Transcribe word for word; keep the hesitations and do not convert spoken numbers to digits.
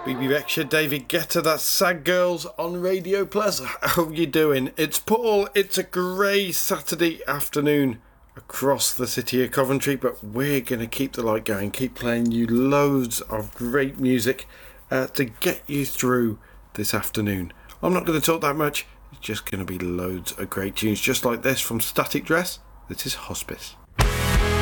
B B Rexha, David Guetta, that's Sad Girls on Radio Plus. How are you doing? It's Paul. It's a grey Saturday afternoon across the city of Coventry, but we're going to keep the light going, keep playing you loads of great music uh, to get you through this afternoon. I'm not going to talk that much. It's just going to be loads of great tunes, just like this from Static Dress. This is Hospice.